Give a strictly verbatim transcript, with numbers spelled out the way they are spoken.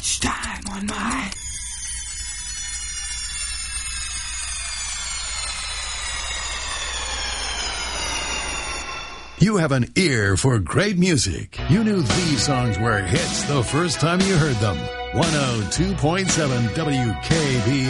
much time on my... You have an ear for great music. You knew these songs were hits the first time you heard them. one oh two point seven W K B